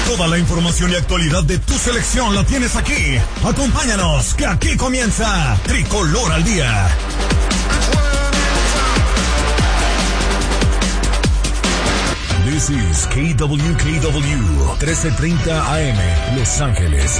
Toda la información y actualidad de tu selección la tienes aquí. Acompáñanos, que aquí comienza Tricolor al Día. This is KWKW 1330 AM, Los Ángeles.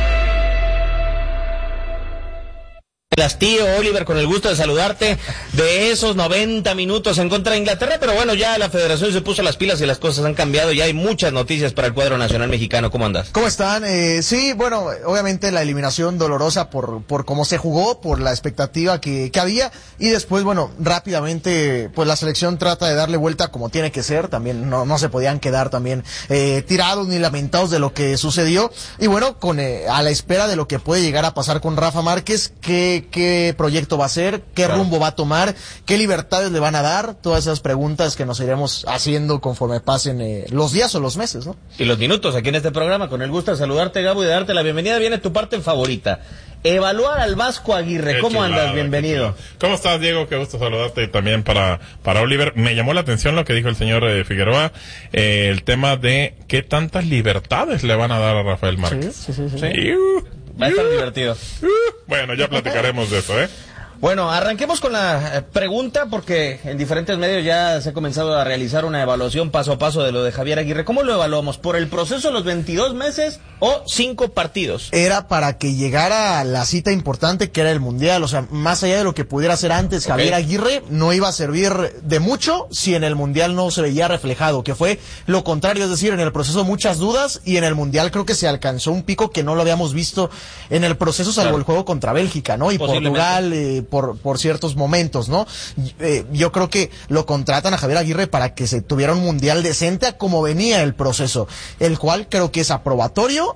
Tío Oliver, con el gusto de saludarte de esos 90 minutos en contra de Inglaterra, pero bueno, ya la federación se puso las pilas y las cosas han cambiado, ya hay muchas noticias para el cuadro nacional mexicano. ¿Cómo andas? ¿Cómo están? Sí, bueno, obviamente la eliminación dolorosa por cómo se jugó, por la expectativa que había, y después, bueno, rápidamente, pues la selección trata de darle vuelta como tiene que ser, también no se podían quedar también tirados ni lamentados de lo que sucedió, y bueno, a la espera de lo que puede llegar a pasar con Rafa Márquez, qué proyecto va a ser, qué rumbo va a tomar, qué libertades le van a dar, todas esas preguntas que nos iremos haciendo conforme pasen los días o los meses, ¿no? Y los minutos aquí en este programa, con el gusto de saludarte, Gabo, y de darte la bienvenida. Viene tu parte favorita, evaluar al Vasco Aguirre. ¿Cómo andas? Bienvenido. ¿Cómo estás, Diego? Qué gusto saludarte, y también para Oliver. Me llamó la atención lo que dijo el señor Figueroa, el tema de qué tantas libertades le van a dar a Rafael Márquez. Sí. Va a estar divertido. Bueno, ya platicaremos de eso, Bueno, arranquemos con la pregunta, porque en diferentes medios ya se ha comenzado a realizar una evaluación paso a paso de lo de Javier Aguirre. ¿Cómo lo evaluamos? ¿Por el proceso de los 22 meses o 5 partidos? Era para que llegara la cita importante, que era el Mundial. O sea, más allá de lo que pudiera hacer antes Javier Aguirre, no iba a servir de mucho si en el Mundial no se veía reflejado, que fue lo contrario. Es decir, en el proceso muchas dudas, y en el Mundial creo que se alcanzó un pico que no lo habíamos visto en el proceso, salvo el juego contra Bélgica, ¿no? Y Portugal, por ciertos momentos, ¿no? Yo creo que lo contratan a Javier Aguirre para que se tuviera un Mundial decente a como venía el proceso, el cual creo que es aprobatorio,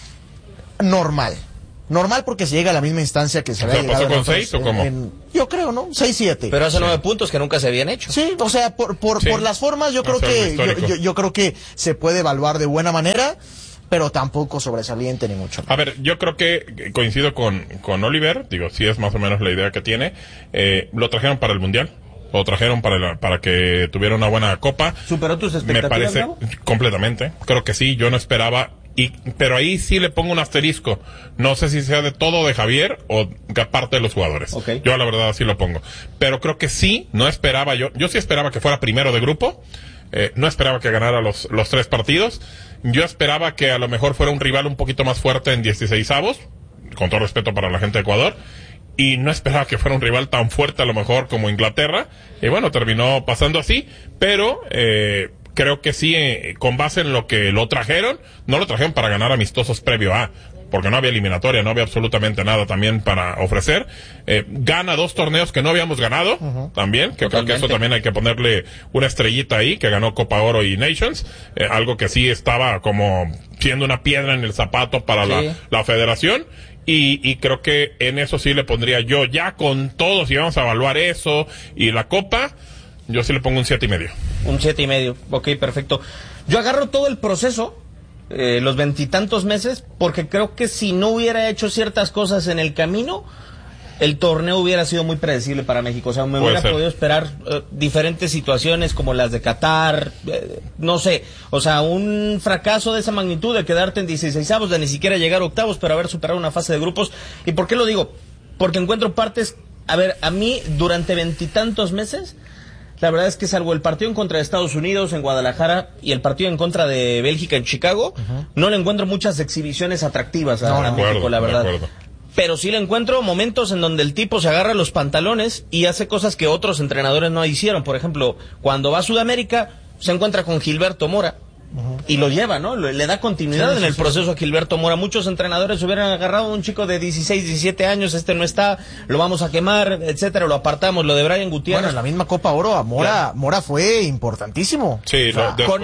normal porque se llega a la misma instancia que se había llegado. ¿Pasó con 6 o cómo? Yo creo, ¿no? 6-7. Pero hace 9 puntos que nunca se habían hecho. Sí, o sea, por las formas yo creo que yo creo que se puede evaluar de buena manera, pero tampoco sobresaliente ni mucho. A ver, yo creo que coincido con Oliver, digo, sí es más o menos la idea que tiene. Lo trajeron para el Mundial, lo trajeron para que tuviera una buena copa. ¿Superó tus expectativas? Me parece, ¿no? completamente, creo que sí, yo no esperaba, pero ahí sí le pongo un asterisco, no sé si sea de todo de Javier o de parte de los jugadores. Yo la verdad sí lo pongo, pero creo que sí, no esperaba yo sí esperaba que fuera primero de grupo. No esperaba que ganara los 3 partidos. Yo esperaba que a lo mejor fuera un rival un poquito más fuerte en 16avos, con todo respeto para la gente de Ecuador, y no esperaba que fuera un rival tan fuerte a lo mejor como Inglaterra, y bueno, terminó pasando así, pero creo que sí, con base en lo que lo trajeron, no lo trajeron para ganar amistosos previo a, porque no había eliminatoria, no había absolutamente nada también para ofrecer. Gana 2 torneos que no habíamos ganado, también, que creo que eso también hay que ponerle una estrellita ahí, que ganó Copa Oro y Nations, algo que sí estaba como siendo una piedra en el zapato para la federación, y creo que en eso sí le pondría yo, ya con todo, si vamos a evaluar eso y la Copa, yo sí le pongo un 7.5. Un 7.5, ok, perfecto. Yo agarro todo el proceso, los 20 y tantos meses, porque creo que si no hubiera hecho ciertas cosas en el camino, el torneo hubiera sido muy predecible para México. O sea, me hubiera podido esperar diferentes situaciones como las de Qatar, no sé, o sea, un fracaso de esa magnitud, de quedarte en 16avos, de ni siquiera llegar a octavos, pero haber superado una fase de grupos. ¿Y por qué lo digo? Porque encuentro partes, a ver, a mí durante 20 y tantos meses, la verdad es que salvo el partido en contra de Estados Unidos en Guadalajara y el partido en contra de Bélgica en Chicago, no le encuentro muchas exhibiciones atractivas a México, la verdad. Pero sí le encuentro momentos en donde el tipo se agarra los pantalones y hace cosas que otros entrenadores no hicieron. Por ejemplo, cuando va a Sudamérica, se encuentra con Gilberto Mora. Y lo lleva, ¿no? Le da continuidad en el proceso a Gilberto Mora. Muchos entrenadores hubieran agarrado a un chico de 16, 17 años, no está, lo vamos a quemar, etcétera, lo apartamos. Lo de Brian Gutiérrez. Bueno, en la misma Copa Oro a Mora fue importantísimo. Sí, con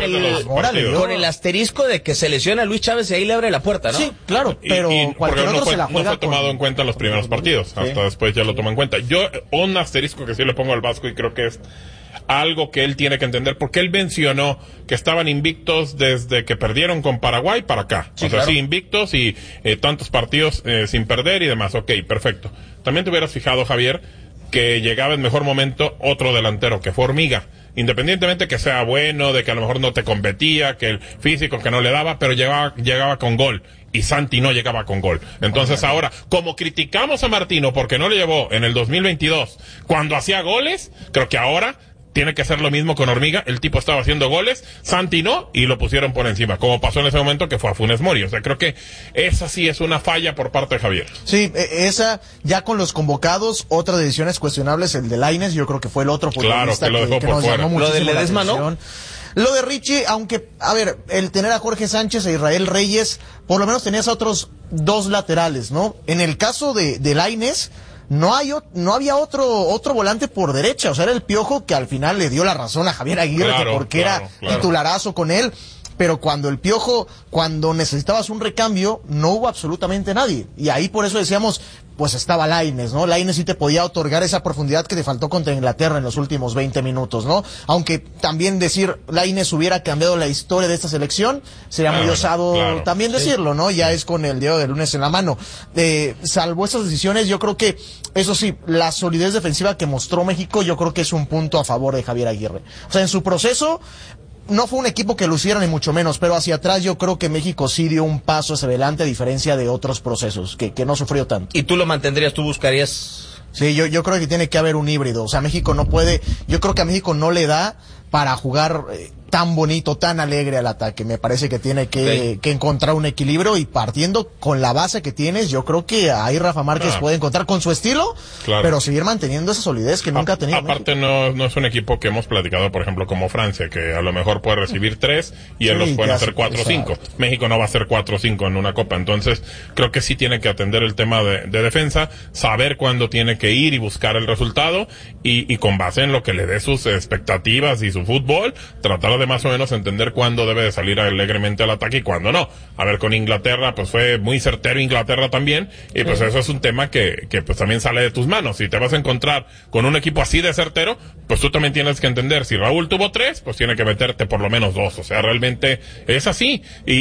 el asterisco de que se lesiona a Luis Chávez y ahí le abre la puerta, ¿no? Sí, claro, pero cualquier otro se la juega. No fue tomado en cuenta en los primeros partidos, hasta después ya lo toma en cuenta. Yo, un asterisco que sí le pongo al Vasco, y creo que es algo que él tiene que entender, porque él mencionó que estaban invictos desde que perdieron con Paraguay para acá. Sí, o sea, sí, invictos y tantos partidos sin perder y demás. Ok, perfecto. También te hubieras fijado, Javier, que llegaba en mejor momento otro delantero, que fue Hormiga, independientemente que sea bueno, de que a lo mejor no te competía, que el físico que no le daba, pero llegaba con gol. Y Santi no llegaba con gol. Entonces ahora, como criticamos a Martino porque no le llevó en el 2022 cuando hacía goles, creo que ahora tiene que hacer lo mismo con Hormiga. El tipo estaba haciendo goles, Santi no, y lo pusieron por encima, como pasó en ese momento que fue a Funes Mori. O sea, creo que esa sí es una falla por parte de Javier. Sí, esa, ya con los convocados, otras decisiones cuestionables, el de Lainez, yo creo que fue el otro futbolista que lo dejó por fuera. Lo de Ledesma, ¿no? Lo de Richie, aunque, a ver, el tener a Jorge Sánchez e Israel Reyes, por lo menos tenías a otros dos laterales, ¿no? En el caso de Lainez, no había otro volante por derecha, o sea, era el Piojo que al final le dio la razón a Javier Aguirre, porque era titularazo con él, pero cuando el Piojo, cuando necesitabas un recambio, no hubo absolutamente nadie, y ahí por eso decíamos, pues estaba Lainez, ¿no? Lainez sí te podía otorgar esa profundidad que te faltó contra Inglaterra en los últimos 20 minutos, ¿no? Aunque también decir Lainez hubiera cambiado la historia de esta selección, sería muy osado también decirlo, ¿no? Ya es con el diario del lunes en la mano. Salvo esas decisiones, yo creo que, eso sí, la solidez defensiva que mostró México, yo creo que es un punto a favor de Javier Aguirre. O sea, en su proceso, no fue un equipo que luciera ni mucho menos, pero hacia atrás yo creo que México sí dio un paso hacia adelante a diferencia de otros procesos, que no sufrió tanto. ¿Y tú lo mantendrías, tú buscarías? Sí, yo creo que tiene que haber un híbrido, o sea, México no puede, yo creo que a México no le da para jugar tan bonito, tan alegre al ataque. Me parece que tiene que encontrar un equilibrio, y partiendo con la base que tienes, yo creo que ahí Rafa Márquez puede encontrar con su estilo, pero seguir manteniendo esa solidez que nunca ha tenido. Aparte no es un equipo que hemos platicado, por ejemplo, como Francia, que a lo mejor puede recibir 3 y él los puede hacer 4 o 5. México no va a hacer 4 o 5 en una copa, entonces creo que sí tiene que atender el tema de defensa, saber cuándo tiene que ir y buscar el resultado, y con base en lo que le dé sus expectativas y su fútbol, tratar de más o menos entender cuándo debe de salir alegremente al ataque y cuándo no. A ver, con Inglaterra, pues fue muy certero Inglaterra también, y pues eso es un tema que pues también sale de tus manos. Si te vas a encontrar con un equipo así de certero, pues tú también tienes que entender, si Raúl tuvo 3, pues tiene que meterte por lo menos 2, o sea, realmente es así,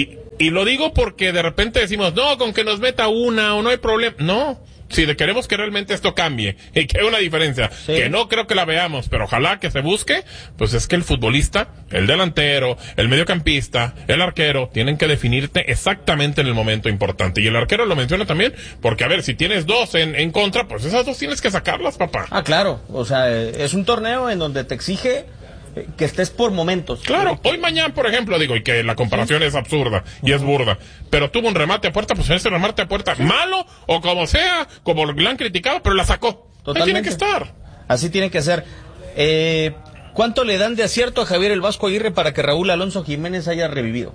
y lo digo porque de repente decimos, no, con que nos meta una o no hay problema, no. Si queremos que realmente esto cambie y que haya una diferencia, que no creo que la veamos, pero ojalá que se busque, pues es que el futbolista, el delantero, el mediocampista, el arquero, tienen que definirte exactamente en el momento importante. Y el arquero lo menciona también, porque a ver, si tienes 2 en contra, pues esas 2 tienes que sacarlas, papá. Ah, claro, o sea, es un torneo en donde te exige que estés por momentos. Claro, hoy mañana, por ejemplo, digo, y que la comparación es absurda y es burda, pero tuvo un remate a puerta, pues ese remate a puerta, malo o como sea, como lo han criticado, pero la sacó. Totalmente. Ahí tiene que estar. Así tiene que ser. ¿Cuánto le dan de acierto a Javier el Vasco Aguirre para que Raúl Alonso Jiménez haya revivido?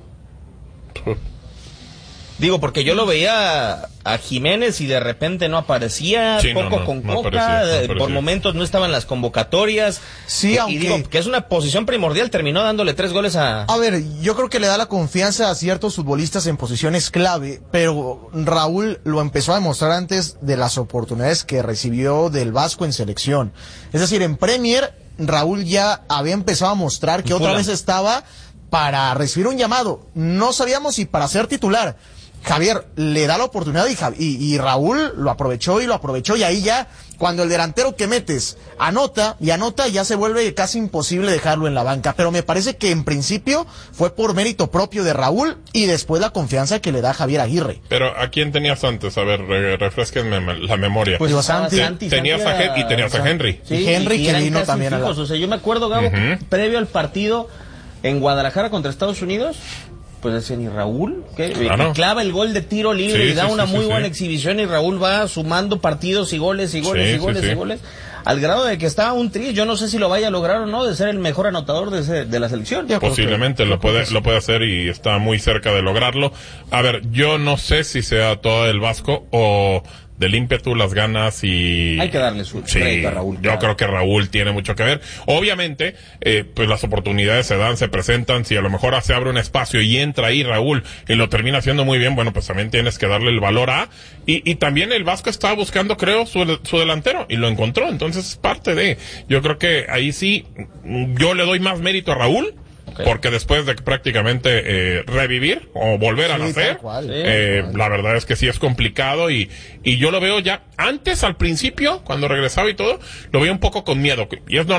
Digo, porque yo lo veía a Jiménez y de repente no aparecía, con Coca, por momentos no estaban las convocatorias. Sí, aunque... Y digo, que es una posición primordial, terminó dándole 3 goles a... A ver, yo creo que le da la confianza a ciertos futbolistas en posiciones clave, pero Raúl lo empezó a demostrar antes de las oportunidades que recibió del Vasco en selección. Es decir, en Premier, Raúl ya había empezado a mostrar que otra vez estaba para recibir un llamado. No sabíamos si para ser titular. Javier le da la oportunidad y Raúl lo aprovechó, y ahí ya, cuando el delantero que metes anota, ya se vuelve casi imposible dejarlo en la banca. Pero me parece que en principio fue por mérito propio de Raúl y después la confianza que le da Javier Aguirre. Pero ¿a quién tenías antes? A ver, refresquenme la memoria. Pues Santi. Tenías a Henry. Sí, y Henry que vino también fijos. O sea, yo me acuerdo, Gabo, previo al partido en Guadalajara contra Estados Unidos, pues decían, ¿y Raúl? ¿Qué? Claro. Clava el gol de tiro libre y da una muy buena exhibición, y Raúl va sumando partidos y goles, al grado de que estaba un tri. Yo no sé si lo vaya a lograr o no, de ser el mejor anotador de la selección. Posiblemente lo puede hacer, y está muy cerca de lograrlo. A ver, yo no sé si sea todo el Vasco o del ímpetu, las ganas, y... Hay que darle su crédito a Raúl. Yo creo que Raúl tiene mucho que ver. Obviamente, pues las oportunidades se presentan. Si a lo mejor se abre un espacio y entra ahí Raúl y lo termina haciendo muy bien, bueno, pues también tienes que darle el valor y también el Vasco estaba buscando, creo, su delantero, y lo encontró. Entonces es parte de... Yo creo que ahí sí, yo le doy más mérito a Raúl, porque después de prácticamente revivir o volver a nacer, la verdad es que sí es complicado, y yo lo veo ya, antes al principio, cuando regresaba y todo, lo veía un poco con miedo, y es normal.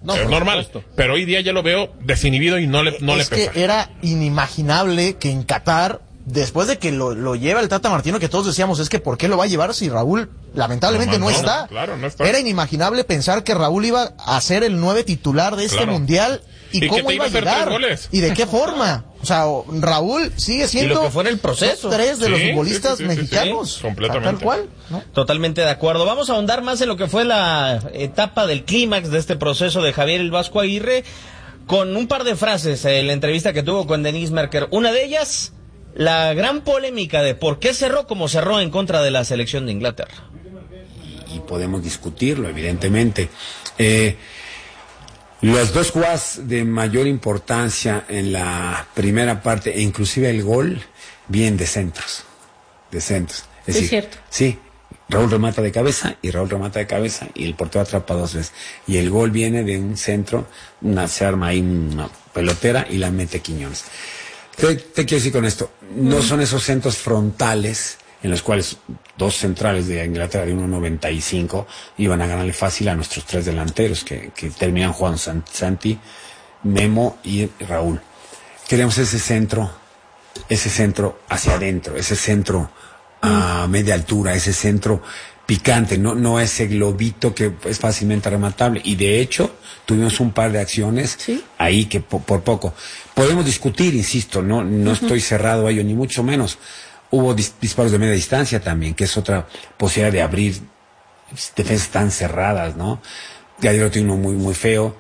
No, es normal. Pero hoy día ya lo veo desinhibido y no le pesa. Es que era inimaginable que en Qatar, después de que lo lleva el Tata Martino, que todos decíamos, es que ¿por qué lo va a llevar si Raúl lamentablemente no está? Claro, no está. Era inimaginable pensar que Raúl iba a ser el 9 titular de este mundial. ¿Y cómo iba a llegar? ¿Y de qué forma? O sea, Raúl sigue siendo... Y lo que fue en el proceso. Tres de los futbolistas mexicanos. Completamente. Tal cual, ¿no? Totalmente de acuerdo. Vamos a ahondar más en lo que fue la etapa del clímax de este proceso de Javier el Vasco Aguirre, con un par de frases en la entrevista que tuvo con Denise Merker. Una de ellas, la gran polémica de por qué cerró como cerró en contra de la selección de Inglaterra. Y podemos discutirlo, evidentemente. Las dos jugadas de mayor importancia en la primera parte, e inclusive el gol, vienen de centros. Es decir, cierto. Sí, Raúl remata de cabeza y el portero atrapa 2 veces. Y el gol viene de un centro, se arma ahí una pelotera y la mete Quiñones. ¿Qué quiero decir con esto? No son esos centros frontales en los cuales 2 centrales de Inglaterra de 1.95 iban a ganarle fácil a nuestros 3 delanteros que terminan jugando Santi, Memo y Raúl. Queremos ese centro hacia adentro, ese centro a media altura, ese centro picante, no ese globito que es fácilmente rematable. Y de hecho tuvimos un par de acciones ahí que por poco podemos discutir, insisto, no estoy cerrado a ello ni mucho menos. Hubo disparos de media distancia también, que es otra posibilidad de abrir defensas tan cerradas, ¿no? Gadiro tiene uno muy, muy feo.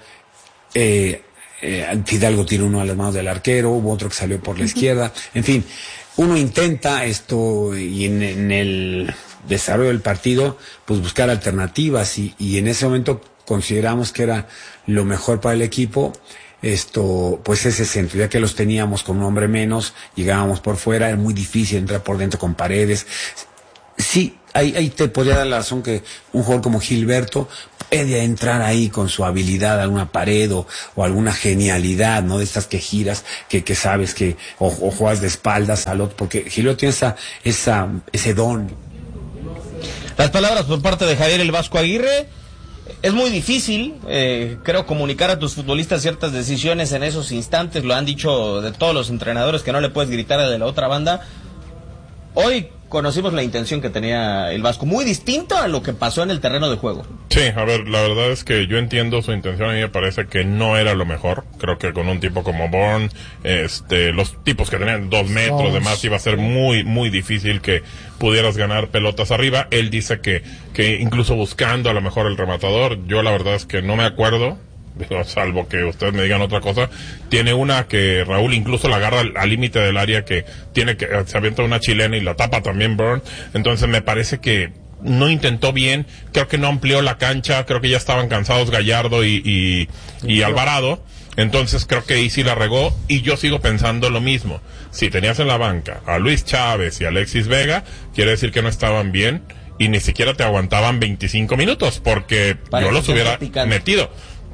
Fidalgo tiene uno a las manos del arquero, hubo otro que salió por la izquierda. En fin, uno intenta esto y en el desarrollo del partido, pues buscar alternativas y en ese momento consideramos que era lo mejor para el equipo. Pues ese centro, ya que los teníamos con un hombre menos, llegábamos por fuera, era muy difícil entrar por dentro con Paredes. Sí, ahí te podría dar la razón que un jugador como Gilberto puede entrar ahí con su habilidad a alguna pared o alguna genialidad, ¿no? De estas que giras, que sabes que, o juegas de espaldas al otro, porque Gilberto tiene ese don. Las palabras por parte de Javier el Vasco Aguirre. Es muy difícil, creo, comunicar a tus futbolistas ciertas decisiones en esos instantes. Lo han dicho de todos los entrenadores, que no le puedes gritar a de la otra banda. Hoy conocimos la intención que tenía el Vasco, muy distinto a lo que pasó en el terreno de juego. Sí, a ver, la verdad es que yo entiendo su intención, a mí me parece que no era lo mejor. Creo que con un tipo como Bourne, los tipos que tenían 2 metros de más, iba a ser muy, muy difícil que pudieras ganar pelotas arriba. Él dice que incluso buscando a lo mejor el rematador, yo la verdad es que no me acuerdo, salvo que ustedes me digan otra cosa. Tiene una que Raúl incluso la agarra al límite del área, que se avienta una chilena y la tapa también Bourne. Entonces me parece que no intentó bien, creo que no amplió la cancha, creo que ya estaban cansados Gallardo y Alvarado. Entonces creo que ahí sí la regó, y yo sigo pensando lo mismo. Si tenías en la banca a Luis Chávez y Alexis Vega, quiere decir que no estaban bien y ni siquiera te aguantaban 25 minutos, porque yo los hubiera metido.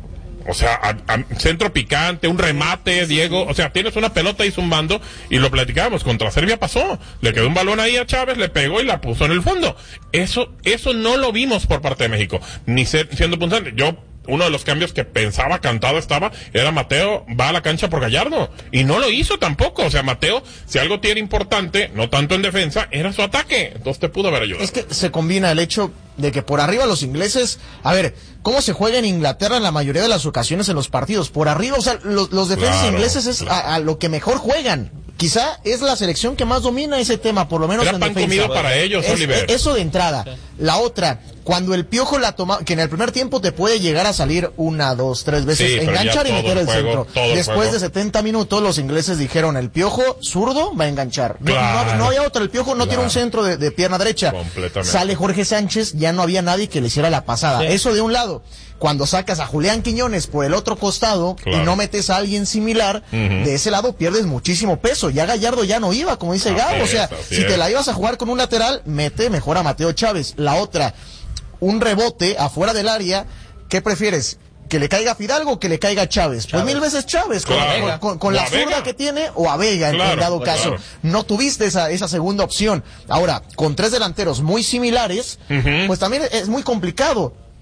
O sea, centro picante, un remate, Diego. O sea, tienes una pelota y zumbando, y lo platicábamos, contra Serbia pasó. Le quedó un balón ahí a Chávez, le pegó y la puso en el fondo. Eso no lo vimos por parte de México, ni siendo punzante. Uno de los cambios que pensaba cantado era Mateo va a la cancha por Gallardo, y no lo hizo tampoco. O sea, Mateo, si algo tiene importante, no tanto en defensa, era su ataque, entonces te pudo haber ayudado. Es que se combina el hecho de que por arriba los ingleses, a ver, ¿cómo se juega en Inglaterra en la mayoría de las ocasiones en los partidos? Por arriba, o sea, los defensas ingleses es a lo que mejor juegan. Quizá es la selección que más domina ese tema, por lo menos era en pan defensa. Comido para ellos, Oliver. Eso de entrada. Sí. La otra, cuando el Piojo la toma, que en el primer tiempo te puede llegar a salir 1, 2, 3 veces, enganchar y meter el centro. Después de 70 minutos, los ingleses dijeron, el Piojo zurdo va a enganchar. Claro. No había otro, el Piojo no tiene un centro de pierna derecha. Sale Jorge Sánchez, ya no había nadie que le hiciera la pasada. Sí. Eso de un lado. Cuando sacas a Julián Quiñones por el otro costado y no metes a alguien similar, de ese lado pierdes muchísimo peso. Ya Gallardo ya no iba, como dice Gabo. O sea, si te la ibas a jugar con un lateral, mete mejor a Mateo Chávez. La otra, un rebote afuera del área, ¿qué prefieres? ¿Que le caiga Fidalgo o que le caiga Chávez? Pues 1000 veces Chávez, con la zurda que tiene, o a Vega, en dado caso. No tuviste esa segunda opción. Ahora, con 3 delanteros muy similares, pues también es muy complicado.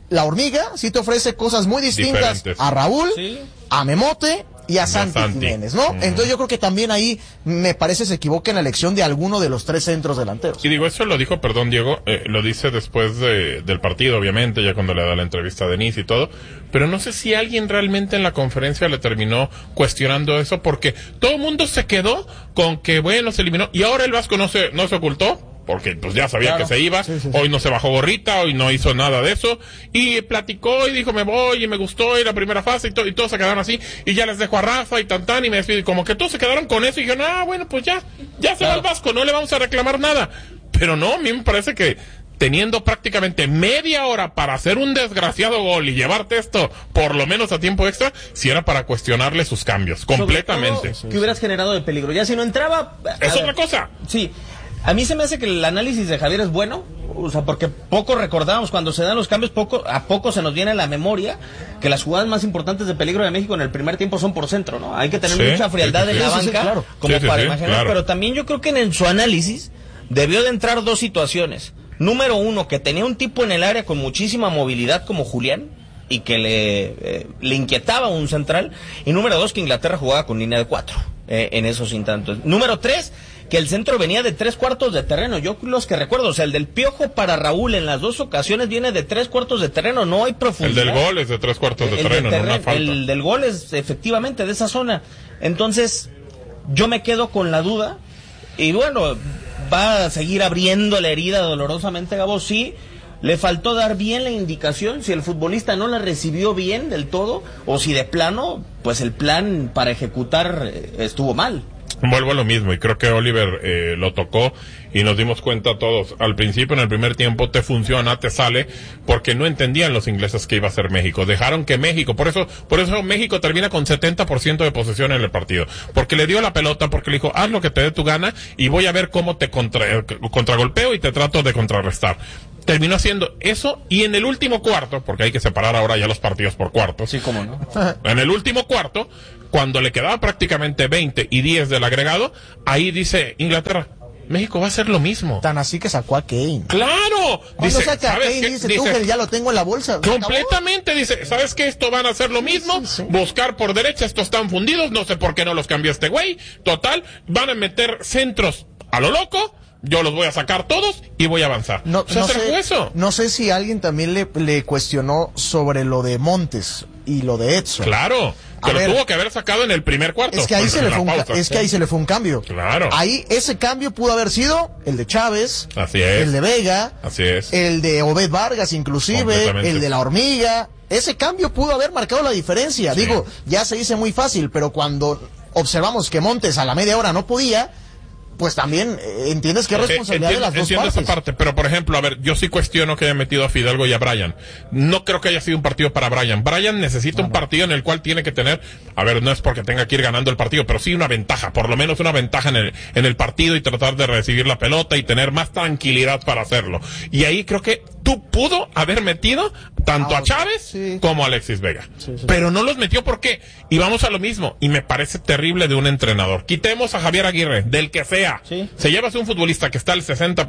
la Hormiga sí te ofrece cosas muy distintas diferentes. A Raúl, a Memote y a Santi Jiménez, ¿no? Entonces yo creo que también ahí me parece se equivoca en la elección de alguno de los 3 centros delanteros. Y digo, eso lo dijo, perdón Diego, lo dice después del partido, obviamente, ya cuando le da la entrevista a Denise y todo, pero no sé si alguien realmente en la conferencia le terminó cuestionando eso, porque todo el mundo se quedó con que, bueno, se eliminó, y ahora el Vasco no se ocultó, porque pues ya sabía que se iba, hoy no se bajó gorrita, hoy no hizo nada de eso, y platicó y dijo me voy, y me gustó, y la primera fase, y todos se quedaron así, y ya les dejo a Rafa y tan, y me despido, y como que todos se quedaron con eso, y dijeron, bueno, pues ya se va el Vasco, no le vamos a reclamar nada, pero no, a mí me parece que teniendo prácticamente media hora para hacer un desgraciado gol y llevarte esto por lo menos a tiempo extra, si era para cuestionarle sus cambios, completamente. ¿Qué hubieras generado de peligro? Ya si no entraba... Es otra cosa. Sí. A mí se me hace que el análisis de Javier es bueno, o sea, porque poco recordamos cuando se dan los cambios, a poco se nos viene a la memoria que las jugadas más importantes de peligro de México en el primer tiempo son por centro, ¿no? Hay que tener mucha frialdad en la banca, como para imaginar, pero también yo creo que en su análisis debió de entrar 2 situaciones. Número 1, que tenía un tipo en el área con muchísima movilidad como Julián, y que le inquietaba un central, y número 2, que Inglaterra jugaba con línea de 4 en esos instantos. Número 3, que el centro venía de 3/4 de terreno. Yo los que recuerdo, o sea, el del Piojo para Raúl en las 2 ocasiones viene de 3/4 de terreno, no hay profundidad. El del gol es de 3/4 de terreno, no una falta. El del gol es efectivamente de esa zona. Entonces, yo me quedo con la duda, y bueno, va a seguir abriendo la herida dolorosamente, Gabo, sí. Le faltó dar bien la indicación, si el futbolista no la recibió bien del todo, o si de plano, pues el plan para ejecutar estuvo mal. Vuelvo a lo mismo, y creo que Oliver lo tocó y nos dimos cuenta todos. Al principio, en el primer tiempo, te funciona, te sale, porque no entendían los ingleses que iba a ser México. Dejaron que México, por eso México termina con 70% de posesión en el partido. Porque le dio la pelota, porque le dijo, haz lo que te dé tu gana y voy a ver cómo te contragolpeo y te trato de contrarrestar. Terminó haciendo eso, y en el último cuarto, porque hay que separar ahora ya los partidos por cuartos. Sí, cómo no. En el último cuarto, cuando le quedaba prácticamente 20 y 10 del agregado, ahí dice Inglaterra, México va a hacer lo mismo. Tan así que sacó a Kane. ¡Claro! Dice, saca a Kane, dice Tuchel, ya lo tengo en la bolsa. Completamente, dice, ¿sabes qué? Esto van a hacer lo mismo, buscar por derecha, estos están fundidos, no sé por qué no los cambió este güey, total, van a meter centros a lo loco, yo los voy a sacar todos y voy a avanzar. No sé si alguien también le cuestionó sobre lo de Montes y lo de Edson. Claro, que lo tuvo que haber sacado en el primer cuarto. Es que ahí se le fue un cambio. Claro. Ahí ese cambio pudo haber sido el de Chávez, así es, el de Vega, así es, el de Obed Vargas inclusive, el de la Hormiga. Ese cambio pudo haber marcado la diferencia. Sí. Digo, ya se dice muy fácil, pero cuando observamos que Montes a la media hora no podía, pues también entiendes que es responsabilidad de las dos partes. Esa parte, pero por ejemplo, a ver, yo sí cuestiono que haya metido a Fidalgo y a Bryan. No creo que haya sido un partido para Bryan. Bryan necesita un partido en el cual tiene que tener, a ver, no es porque tenga que ir ganando el partido, pero sí una ventaja, por lo menos una ventaja en el partido, y tratar de recibir la pelota y tener más tranquilidad para hacerlo. Y ahí creo que tú pudo haber metido tanto a Chávez como a Alexis Vega. Sí. Pero no los metió, ¿por qué? Y vamos a lo mismo, y me parece terrible de un entrenador. Quitemos a Javier Aguirre, del que sea. Se llevas un futbolista que está al 60%,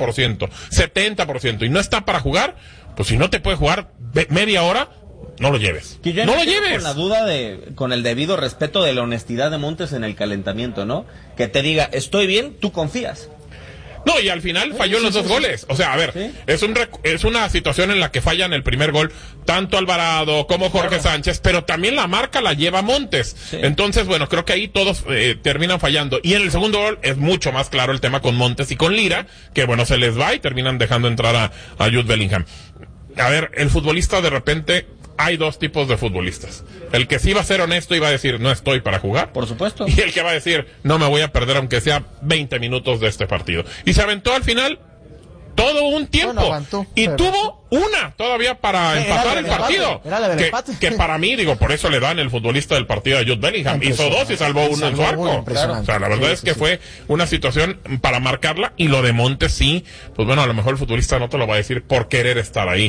70% y no está para jugar, pues si no te puede jugar media hora, no lo lleves. No lo lleves. Con la duda con el debido respeto de la honestidad de Montes en el calentamiento, ¿no? Que te diga, estoy bien, tú confías. No, y al final falló en los dos goles. O sea, a ver, es una situación en la que fallan el primer gol tanto Alvarado como Jorge Sánchez, pero también la marca la lleva Montes. Sí. Entonces, bueno, creo que ahí todos terminan fallando. Y en el segundo gol es mucho más claro el tema con Montes y con Lira, que bueno, se les va y terminan dejando entrar a Jude Bellingham. A ver, el futbolista de repente... Hay dos tipos de futbolistas. El que sí va a ser honesto y va a decir, no estoy para jugar. Por supuesto. Y el que va a decir, no me voy a perder aunque sea 20 minutos de este partido. Y se aventó al final todo un tiempo. Y tuvo una todavía para empatar el partido. Que para mí, digo, por eso le dan el futbolista del partido a Jude Bellingham. Hizo dos y salvó uno en su arco. O sea, la verdad es que fue una situación para marcarla. Y lo de Montes sí, pues bueno, a lo mejor el futbolista no te lo va a decir por querer estar ahí.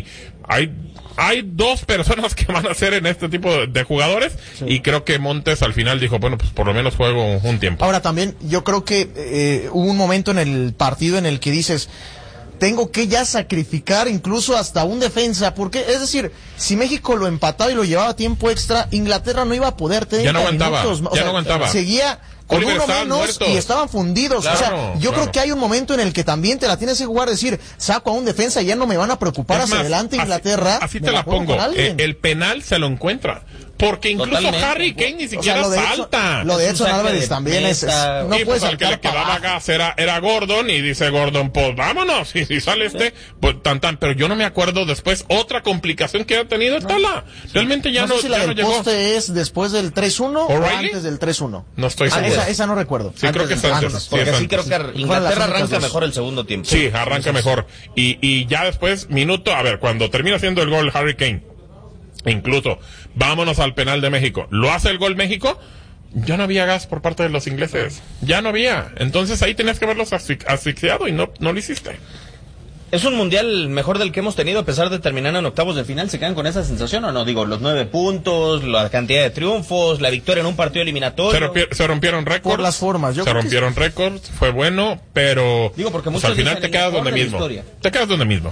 Hay dos personas que van a ser en este tipo de jugadores, y creo que Montes al final dijo, bueno, pues por lo menos juego un tiempo. Ahora también yo creo que hubo un momento en el partido en el que dices, tengo que ya sacrificar incluso hasta un defensa, porque es decir, si México lo empataba y lo llevaba a tiempo extra, Inglaterra no iba a poder tener ya no aguantaba, minutos, ya no aguantaba. Seguía con Oliver uno menos muertos. y estaban fundidos. Claro, o sea, yo creo que hay un momento en el que también te la tienes que jugar, decir, saco a un defensa y ya no me van a preocupar hacia adelante Inglaterra. Así te la pongo. El penal se lo encuentra. Porque incluso totalmente. Harry Kane ni siquiera salta. Lo de Edson Álvarez también es no sí, pues al que le quedaba gas era Gordon, y dice Gordon, pues vámonos, y si sale pues pero yo no me acuerdo después otra complicación que ha tenido Tala. Realmente ya no sé si la del poste es después del 3-1 o antes del 3-1. No estoy seguro. Esa no recuerdo. Sí, creo que es antes. Porque sí creo que Inglaterra arranca mejor el segundo tiempo. Sí, arranca mejor. Y ya después, cuando termina haciendo el gol Harry Kane, incluso, vámonos al penal de México. ¿Lo hace el gol México? Ya no había gas por parte de los ingleses. Ya no había. Entonces ahí tenías que verlos asfixiado y no lo hiciste. ¿Es un mundial mejor del que hemos tenido a pesar de terminar en octavos de final? ¿Se quedan con esa sensación o no? Digo, los 9 puntos, la cantidad de triunfos, la victoria en un partido eliminatorio. Se rompieron récords. Por las formas. Se rompieron récords, fue bueno, pero digo, porque al final te quedas donde mismo. Te quedas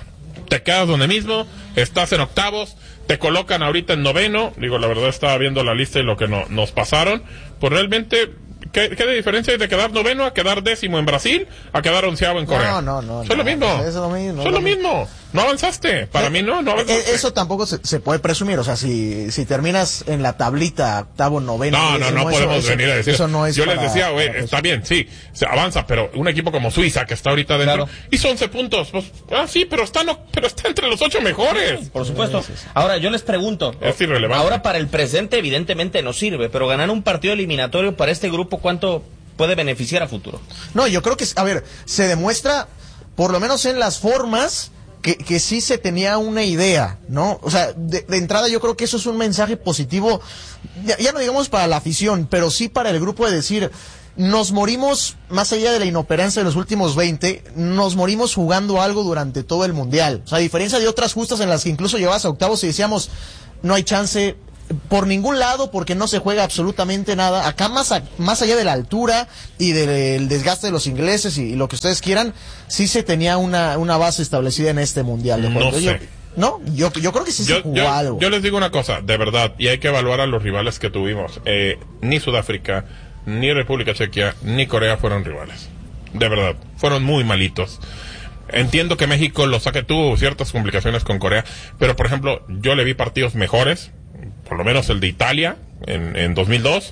donde mismo, estás en octavos, te colocan ahorita en noveno. Digo, la verdad estaba viendo la lista y lo que nos pasaron, pues realmente, ¿qué de diferencia hay de quedar noveno a quedar 10º en Brasil a quedar 11º en Corea? No. Son lo mismo. No avanzaste. Para mí no avanzaste. Eso tampoco se puede presumir. O sea, si terminas en la tablita, octavo, noveno. No podemos venir a decir eso. No es yo les decía, güey, está bien, sí, se avanza, pero un equipo como Suiza, que está ahorita dentro, hizo 11 puntos. Pues, sí, pero está entre los 8 mejores. Por supuesto. Ahora, yo les pregunto. Es irrelevante. Ahora, para el presente, evidentemente no sirve, pero ganar un partido eliminatorio para este grupo, ¿cuánto puede beneficiar a futuro? No, yo creo que, se demuestra, por lo menos en las formas, que sí se tenía una idea, ¿no? O sea, de entrada yo creo que eso es un mensaje positivo, ya no digamos para la afición, pero sí para el grupo, de decir, nos morimos, más allá de la inoperancia de los últimos 20, nos morimos jugando algo durante todo el mundial. O sea, a diferencia de otras justas en las que incluso llegabas a octavos y decíamos, no hay chance por ningún lado porque no se juega absolutamente nada. Acá más allá de la altura y del desgaste de los ingleses y lo que ustedes quieran, sí se tenía una base establecida en este mundial de juego. Yo creo que sí se jugó algo. Yo les digo una cosa, de verdad, y hay que evaluar a los rivales que tuvimos. Ni Sudáfrica, ni República Checa, ni Corea fueron rivales. De verdad, fueron muy malitos. Entiendo que México tuvo ciertas complicaciones con Corea, pero por ejemplo, yo le vi partidos mejores, por lo menos el de Italia en 2002.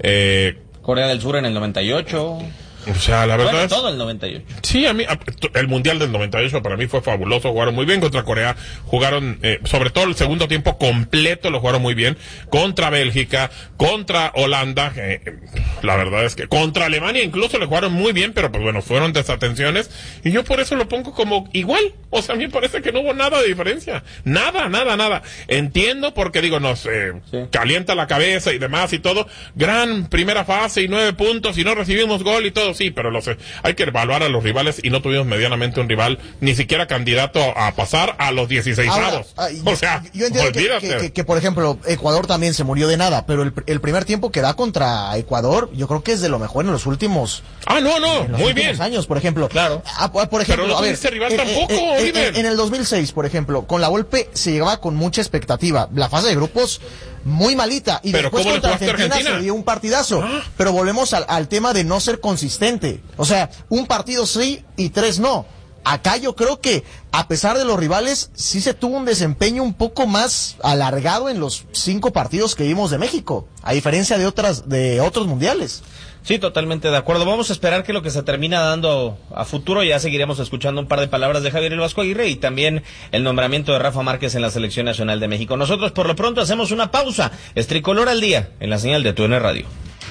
Corea del Sur en el 98. O sea, la verdad todo el 98. Sí, el Mundial del 98 para mí fue fabuloso. Jugaron muy bien contra Corea. Jugaron, sobre todo el segundo tiempo completo lo jugaron muy bien. Contra Bélgica, contra Holanda. La verdad es que contra Alemania incluso le jugaron muy bien, pero pues bueno, fueron desatenciones. Y yo por eso lo pongo como igual. O sea, a mí me parece que no hubo nada de diferencia. Nada. Entiendo porque digo, nos calienta la cabeza y demás y todo. Gran primera fase y 9 puntos y no recibimos gol y todo. Sí, pero hay que evaluar a los rivales y no tuvimos medianamente un rival ni siquiera candidato a pasar a los 16avos. O sea, yo entiendo olvídate. que por ejemplo, Ecuador también se murió de nada, pero el primer tiempo que da contra Ecuador, yo creo que es de lo mejor en los últimos muy bien años, por ejemplo. Claro. Por ejemplo, pero no tuviste rival tampoco, Oliver. En el 2006, por ejemplo, con la Volpe se llegaba con mucha expectativa. La fase de grupos muy malita, y pero después contra Argentina se dio un partidazo. Pero volvemos al tema de no ser consistente. O sea, un partido sí y 3 no. Acá yo creo que, a pesar de los rivales, sí se tuvo un desempeño un poco más alargado en los 5 partidos que vimos de México, a diferencia de otros mundiales. Sí, totalmente de acuerdo. Vamos a esperar que lo que se termina dando a futuro, ya seguiremos escuchando un par de palabras de Javier El Vasco Aguirre y también el nombramiento de Rafa Márquez en la Selección Nacional de México. Nosotros por lo pronto hacemos una pausa. Es Tricolor al Día en la señal de TUDN Radio.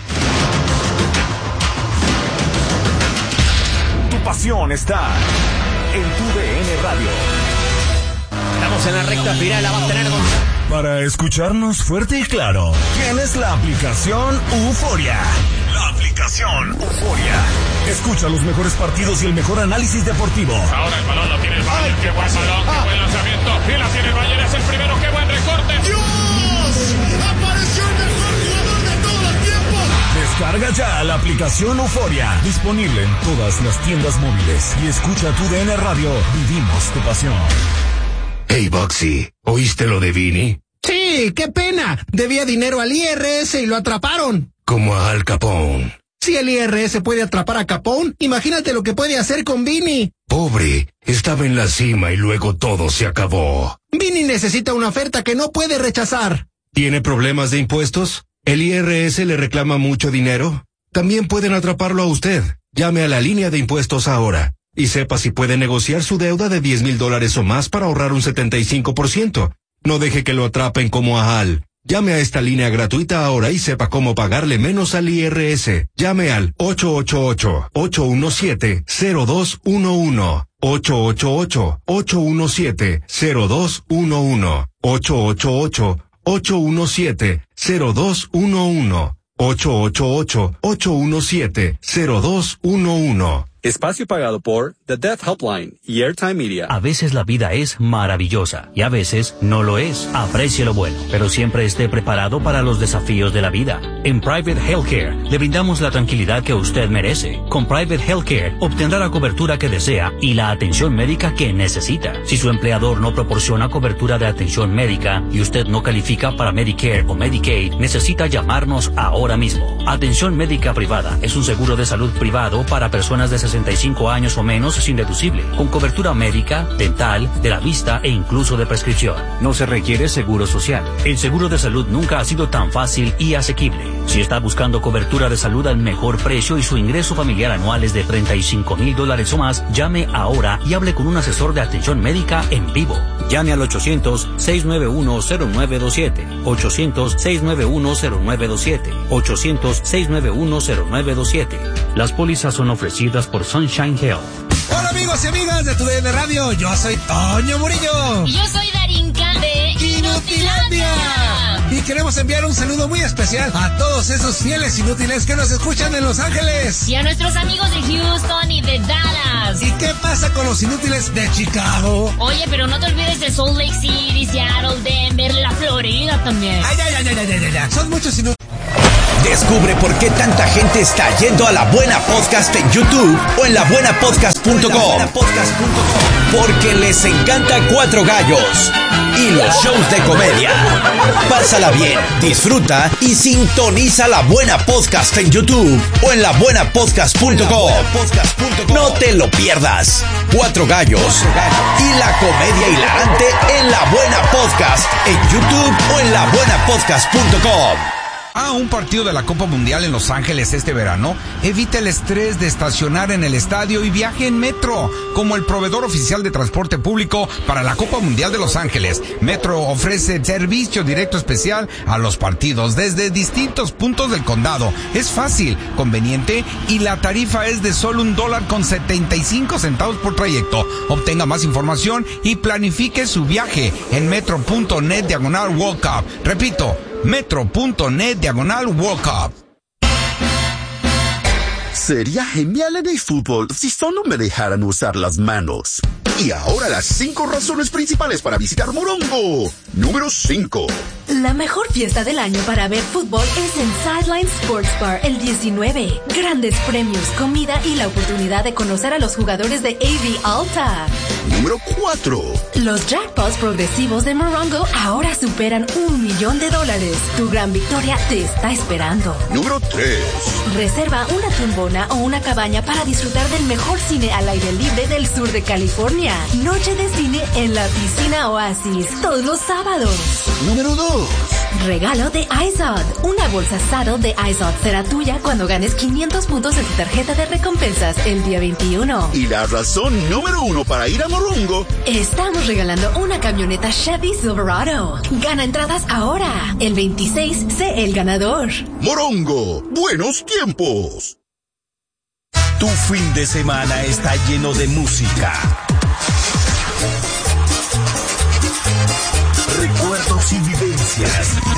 Tu pasión está en TUDN Radio. Estamos en la recta final, la va a tener Para escucharnos fuerte y claro, tienes la aplicación Euforia. La aplicación Euforia. Escucha los mejores partidos y el mejor análisis deportivo. Ahora el balón lo tiene el Bayern. Qué buen balón, qué buen lanzamiento. Y la tiene el Bayern, es el primero, qué buen recorte. ¡Dios! ¡Apareció el mejor jugador de todos los tiempos! Descarga ya la aplicación Euforia. Disponible en todas las tiendas móviles. Y escucha tu DN Radio. Vivimos tu pasión. Hey, Boxy, ¿oíste lo de Vini? Sí, qué pena. Debía dinero al IRS y lo atraparon. Como a Al Capone. Si el IRS puede atrapar a Capone, imagínate lo que puede hacer con Vini. Pobre, estaba en la cima y luego todo se acabó. Vini necesita una oferta que no puede rechazar. ¿Tiene problemas de impuestos? ¿El IRS le reclama mucho dinero? También pueden atraparlo a usted. Llame a la línea de impuestos ahora y sepa si puede negociar su deuda de $10,000 o más para ahorrar un 75%. No deje que lo atrapen como a Al. Llame a esta línea gratuita ahora y sepa cómo pagarle menos al IRS. Llame al 888-817-0211. 888-817-0211. 888-817-0211. 888-817-0211. Espacio pagado por The Death Helpline y Airtime Media. A veces la vida es maravillosa y a veces no lo es. Aprecie lo bueno, pero siempre esté preparado para los desafíos de la vida. En Private Healthcare le brindamos la tranquilidad que usted merece. Con Private Healthcare obtendrá la cobertura que desea y la atención médica que necesita. Si su empleador no proporciona cobertura de atención médica y usted no califica para Medicare o Medicaid, necesita llamarnos ahora mismo. Atención médica privada es un seguro de salud privado para personas de 65 años o menos sin deducible, con cobertura médica, dental, de la vista e incluso de prescripción. No se requiere seguro social. El seguro de salud nunca ha sido tan fácil y asequible. Si está buscando cobertura de salud al mejor precio y su ingreso familiar anual es de $35,000 o más, llame ahora y hable con un asesor de atención médica en vivo. Llame al 800-691-0927, 800-691-0927, 800-691-0927. Las pólizas son ofrecidas por Sunshine Health. Hola amigos y amigas de tu DN Radio, yo soy Toño Murillo. Y yo soy Darinka de Inutilandia. Y queremos enviar un saludo muy especial a todos esos fieles inútiles que nos escuchan en Los Ángeles. Y a nuestros amigos de Houston y de Dallas. ¿Y qué pasa con los inútiles de Chicago? Oye, pero no te olvides de Salt Lake City, Seattle, Denver, la Florida también. Ay, ya. Son muchos inútiles. Descubre por qué tanta gente está yendo a La Buena Podcast en YouTube o en labuenapodcast.com. Porque les encanta Cuatro Gallos y los shows de comedia. Pásala bien, disfruta y sintoniza La Buena Podcast en YouTube o en labuenapodcast.com. No te lo pierdas. Cuatro Gallos y la comedia hilarante en La Buena Podcast en YouTube o en labuenapodcast.com. A un partido de la Copa Mundial en Los Ángeles este verano, evita el estrés de estacionar en el estadio y viaje en Metro. Como el proveedor oficial de transporte público para la Copa Mundial de Los Ángeles, Metro ofrece servicio directo especial a los partidos desde distintos puntos del condado. Es fácil, conveniente y la tarifa es de solo $1.75 por trayecto. Obtenga más información y planifique su viaje en metro.net/World Cup. Repito, metro.net/World Cup. Sería genial en el fútbol si solo me dejaran usar las manos. Y ahora las 5 razones principales para visitar Morongo. Número 5. La mejor fiesta del año para ver fútbol es en Sideline Sports Bar el 19. Grandes premios, comida y la oportunidad de conocer a los jugadores de AV Alta. Número 4. Los jackpots progresivos de Morongo ahora superan $1 millón. Tu gran victoria te está esperando. Número 3. Reserva una tumbona o una cabaña para disfrutar del mejor cine al aire libre del sur de California. Noche de cine en la piscina Oasis, todos los sábados. Número 2. Regalo de iZod. Una bolsa Saddle de iZod será tuya cuando ganes 500 puntos en tu tarjeta de recompensas el día 21. Y la razón número 1 para ir a Morongo. Estamos regalando una camioneta Chevy Silverado. Gana entradas ahora. El 26, sé el ganador. Morongo, buenos tiempos. Tu fin de semana está lleno de música, recuerdos y vivencias.